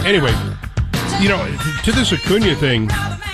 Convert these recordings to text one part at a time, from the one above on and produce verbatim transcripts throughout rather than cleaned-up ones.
Anyway, you know, to this Acuna thing,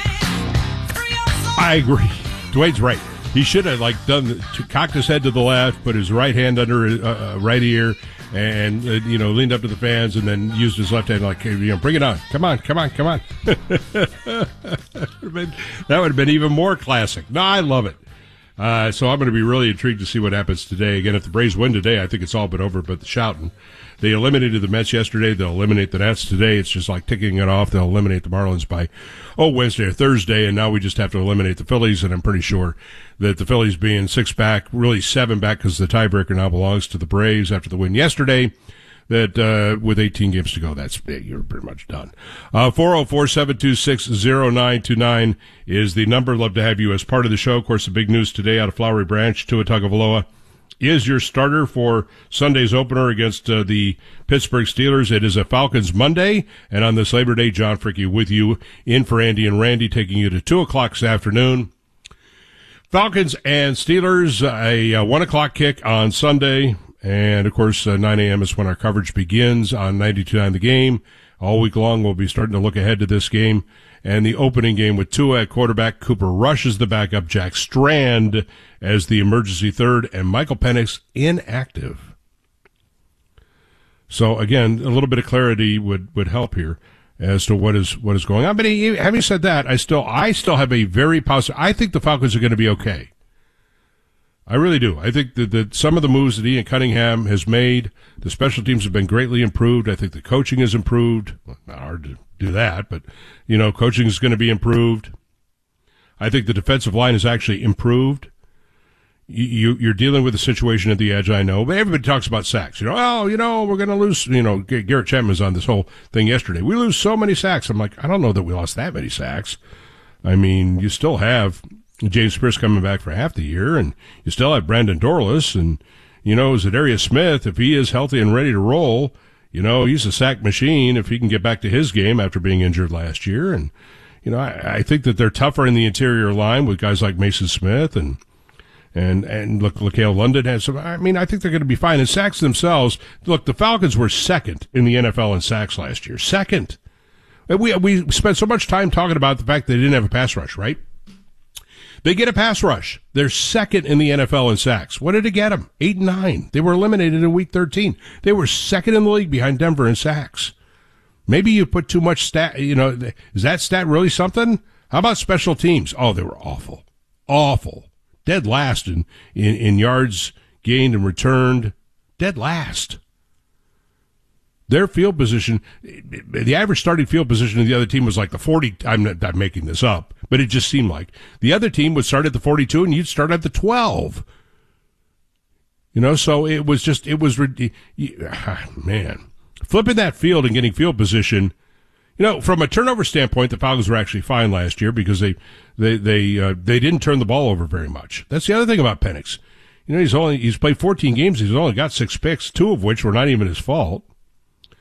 I agree. Dwayne's right. He should have like done the, cocked his head to the left, put his right hand under his uh, right ear, and uh, you know, leaned up to the fans, and then used his left hand like, you know, bring it on, come on, come on, come on. that would have been even more classic. No, I love it. Uh, so I'm going to be really intrigued to see what happens today. Again, if the Braves win today, I think it's all but over. But the shouting, they eliminated the Mets yesterday. They'll eliminate the Nats today. It's just like ticking it off. They'll eliminate the Marlins by, oh, Wednesday or Thursday. And now we just have to eliminate the Phillies. And I'm pretty sure that the Phillies being six back, really seven back, because the tiebreaker now belongs to the Braves after the win yesterday. That, uh, with eighteen games to go, that's, you're pretty much done. Uh, four oh four, seven two six, oh nine two nine is the number. Love to have you as part of the show. Of course, the big news today out of Flowery Branch, Tua Tagovailoa is your starter for Sunday's opener against uh, the Pittsburgh Steelers. It is a Falcons Monday, and on this Labor Day, John Fricke with you, in for Andy and Randy, taking you to two o'clock this afternoon. Falcons and Steelers, a, a one o'clock kick on Sunday. And, of course, uh, nine a.m. is when our coverage begins on ninety-two point nine The Game. All week long, we'll be starting to look ahead to this game. And the opening game with Tua at quarterback, Cooper Rush as the backup, Jack Strand as the emergency third, and Michael Penix inactive. So, again, a little bit of clarity would, would help here as to what is what is going on. But having said that, I still I still have a very positive. I think the Falcons are going to be okay. I really do. I think that, that some of the moves that Ian Cunningham has made, the special teams have been greatly improved. I think the coaching is improved. Well, not hard to do that, but, you know, coaching is going to be improved. I think the defensive line is actually improved. You, you, you're dealing with a situation at the edge, I know, but everybody talks about sacks. You know, oh, you know, we're going to lose, you know, Garrett Chapman was on this whole thing yesterday. We lose so many sacks. I'm like, I don't know that we lost that many sacks. I mean, you still have James Pierce coming back for half the year, and you still have Brandon Dorlus, and, you know, Zadarius Smith, if he is healthy and ready to roll, you know, he's a sack machine if he can get back to his game after being injured last year. And, you know, I, I think that they're tougher in the interior line with guys like Mason Smith and, and, and look, LaCale London has some, I mean, I think they're going to be fine. And sacks themselves, look, the Falcons were second in the N F L in sacks last year. Second. We, we spent so much time talking about the fact that they didn't have a pass rush, right? They get a pass rush. They're second in the N F L in sacks. What did it get them? Eight and nine. They were eliminated in week thirteen. They were second in the league behind Denver in sacks. Maybe you put too much stat, you know, is that stat really something? How about special teams? Oh, they were awful. Awful. Dead last in, in, in yards gained and returned. Dead last. Their field position, the average starting field position of the other team was like the forty. I'm not, not making this up, but it just seemed like the other team would start at the forty-two and you'd start at the twelve. You know, so it was just, it was, man, flipping that field and getting field position. You know, from a turnover standpoint, the Falcons were actually fine last year because they, they, they, uh, they didn't turn the ball over very much. That's the other thing about Penix. You know, he's only, he's played fourteen games. He's only got six picks, two of which were not even his fault.